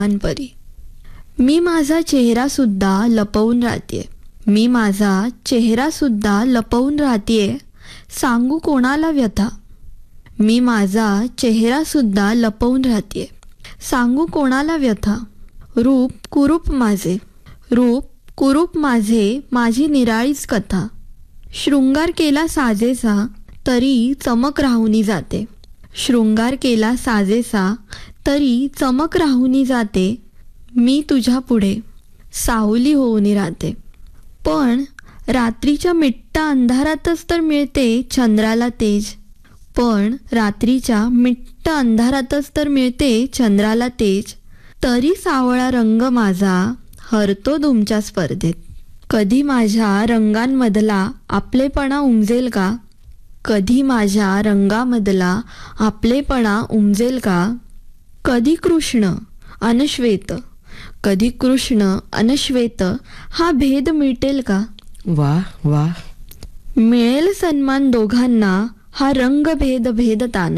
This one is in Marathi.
परी. मी माझा चेहरा सुद्धा लपवून राहतेय. मी माझा चेहरा सुद्धा लपवून राहतेय. सांगू कोणाला व्यथा. मी माझा चेहरा सुद्धा लपवून राहतेय. सांगू कोणाला व्यथा. रूप कुरूप माझे. रूप कुरूप माझे माझी निराळीच कथा. शृंगार केला साजेसा तरी चमक राहुनी जाते. शृंगार केला साजेसा तरी चमक राहुनी जाते. मी तुझ्या पुढे सावली होऊनी राहते. पण रात्रीच्या मिट्टा अंधारातच तर मिळते चंद्राला तेज. पण रात्रीच्या मिट्ट अंधारातच तर मिळते चंद्राला तेज. तरी सावळा रंग माझा हरतो तुमच्या स्पर्धेत. कधी माझ्या रंगांमधला आपलेपणा उमजेल का. कधी माझ्या रंगामधला आपलेपणा उमजेल का. कधी कृष्ण अनश्वेत. कधी कृष्ण अनश्वेत हा भेद मिटेल का. वा वा. मिळेल सन्मान दोघांना हा रंगभेद भेदताना.